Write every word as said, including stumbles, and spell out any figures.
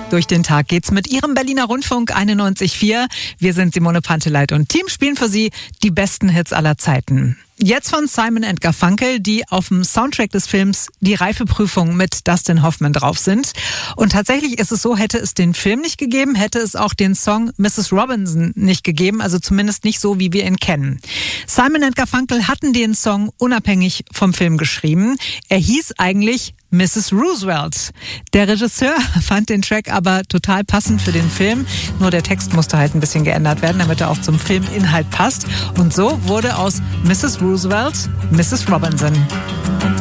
Durch den Tag geht's mit Ihrem Berliner Rundfunk einundneunzig Komma vier. Wir sind Simone Panteleit und Team spielen für Sie die besten Hits aller Zeiten. Jetzt von Simon and Garfunkel, die auf dem Soundtrack des Films Die Reifeprüfung mit Dustin Hoffman drauf sind. Und tatsächlich ist es so, hätte es den Film nicht gegeben, hätte es auch den Song Missus Robinson nicht gegeben, also zumindest nicht so, wie wir ihn kennen. Simon and Garfunkel hatten den Song unabhängig vom Film geschrieben. Er hieß eigentlich Missus Roosevelt. Der Regisseur fand den Track aber total passend für den Film. Nur der Text musste halt ein bisschen geändert werden, damit er auch zum Filminhalt passt. Und so wurde aus Missus Roosevelt Missus Robinson.